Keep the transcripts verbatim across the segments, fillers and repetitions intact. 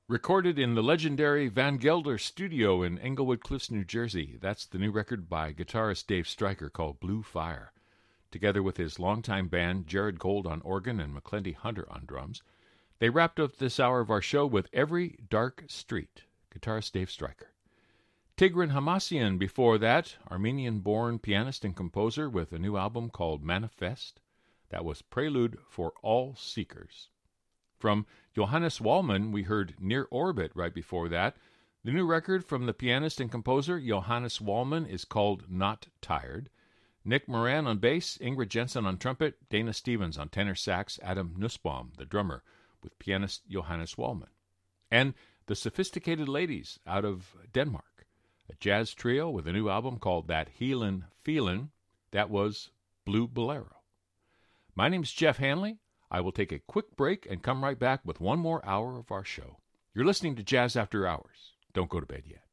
Recorded in the legendary Van Gelder studio in Englewood Cliffs, New Jersey, that's the new record by guitarist Dave Stryker called Blue Fire. Together with his longtime band, Jared Gold on organ and McClendy Hunter on drums, they wrapped up this hour of our show with Every Dark Street, guitarist Dave Stryker. Tigran Hamasyan before that, Armenian-born pianist and composer with a new album called Manifest. That was Prelude for All Seekers. From Johannes Wallmann, we heard Near Orbit right before that. The new record from the pianist and composer Johannes Wallmann is called Not Tired. Nick Moran on bass, Ingrid Jensen on trumpet, Dana Stevens on tenor sax, Adam Nussbaum, the drummer, with pianist Johannes Wallmann. And the Sophisticated Ladies out of Denmark, a jazz trio with a new album called That Healin' Feelin'. That was Blue Bolero. My name's Jeff Hanley. I will take a quick break and come right back with one more hour of our show. You're listening to Jazz After Hours. Don't go to bed yet.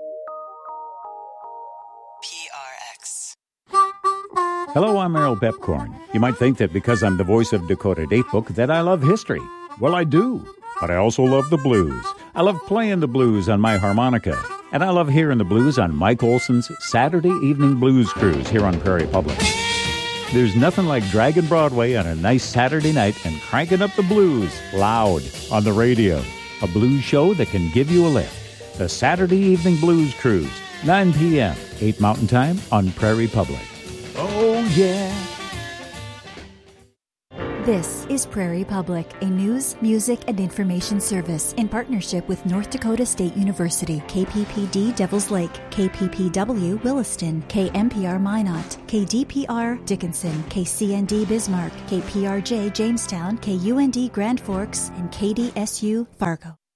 P R X. Hello, I'm Errol Bepcorn. You might think that because I'm the voice of Dakota Datebook that I love history. Well, I do. But I also love the blues. I love playing the blues on my harmonica. And I love hearing the blues on Mike Olson's Saturday Evening Blues Cruise here on Prairie Public. There's nothing like dragging Broadway on a nice Saturday night and cranking up the blues loud on the radio. A blues show that can give you a lift. The Saturday Evening Blues Cruise, nine p.m., eight Mountain Time on Prairie Public. Oh, yeah. This is Prairie Public, a news, music, and information service in partnership with North Dakota State University, K P P D Devils Lake, K P P W Williston, K M P R Minot, K D P R Dickinson, K C N D Bismarck, K P R J Jamestown, K U N D Grand Forks, and K D S U Fargo.